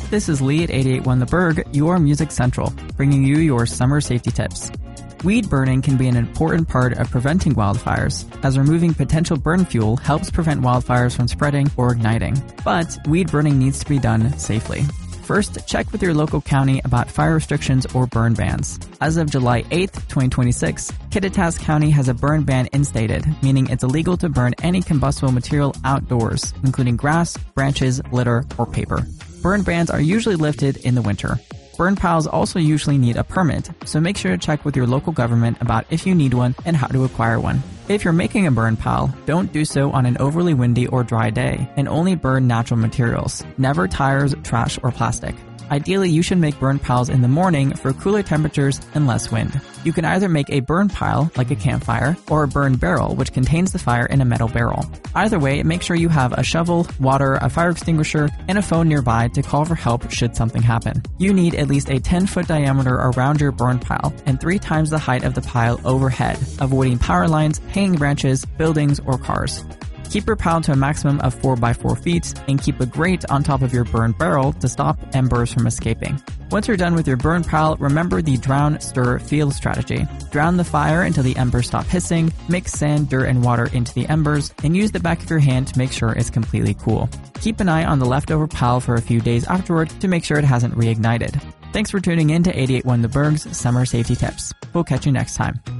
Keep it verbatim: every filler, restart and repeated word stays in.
This is Lee at eighty-eight point one The Berg, your Music Central, bringing you your summer safety tips. Weed burning can be an important part of preventing wildfires, as removing potential burn fuel helps prevent wildfires from spreading or igniting. But weed burning needs to be done safely. First, check with your local county about fire restrictions or burn bans. As of July eighth, twenty twenty-six, Kittitas County has a burn ban instated, meaning it's illegal to burn any combustible material outdoors, including grass, branches, litter, or paper. Burn bans are usually lifted in the winter. Burn piles also usually need a permit, so make sure to check with your local government about if you need one and how to acquire one. If you're making a burn pile, don't do so on an overly windy or dry day, and only burn natural materials, never tires, trash, or plastic. Ideally, you should make burn piles in the morning for cooler temperatures and less wind. You can either make a burn pile, like a campfire, or a burn barrel, which contains the fire in a metal barrel. Either way, make sure you have a shovel, water, a fire extinguisher, and a phone nearby to call for help should something happen. You need at least a ten foot diameter around your burn pile and three times the height of the pile overhead, avoiding power lines, hanging branches, buildings, or cars. Keep your pile to a maximum of four by four feet and keep a grate on top of your burn barrel to stop embers from escaping. Once you're done with your burn pile, remember the drown, stir, feel strategy. Drown the fire until the embers stop hissing, mix sand, dirt, and water into the embers, and use the back of your hand to make sure it's completely cool. Keep an eye on the leftover pile for a few days afterward to make sure it hasn't reignited. Thanks for tuning in to eighty-eight point one The Berg's Summer Safety Tips. We'll catch you next time.